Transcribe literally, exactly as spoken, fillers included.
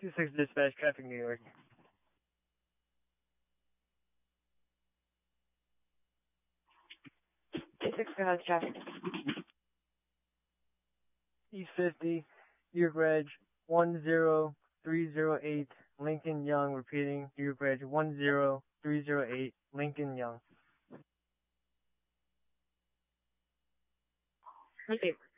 two six dispatch, traffic New York. two six has traffic. East fifty, York Reg, one zero three zero eight, Lincoln Young, repeating, York Reg, one zero three zero eight, Lincoln Young. Okay.